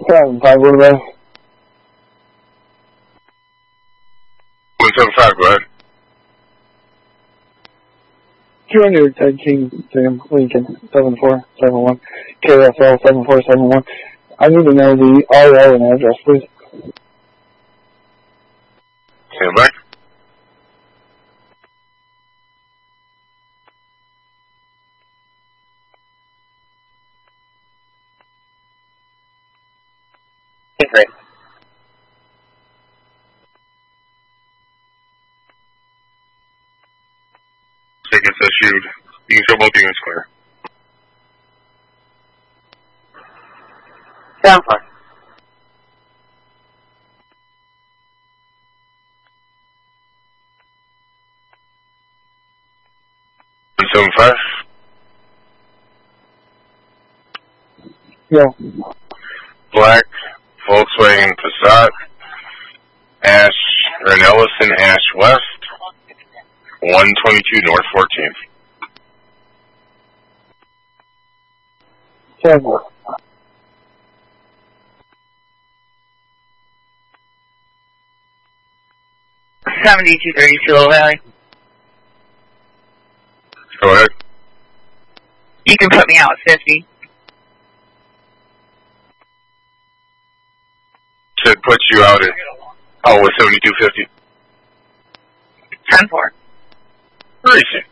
7-5, what about? 175, go ahead. 200 Ted King, Sam, Lincoln, 7471, KSL 7471. I need to know the RO and address, please. Stand by. Great. Tickets issued. You can show both units clear. 7-5. One 75. Yeah. Black Volkswagen Passat, Ellison Ash West, 122 North 14th. 7. 7232 Little Valley. Go ahead. You can put me out at 50. Should put you out at, with 7250. 10-4. Racing.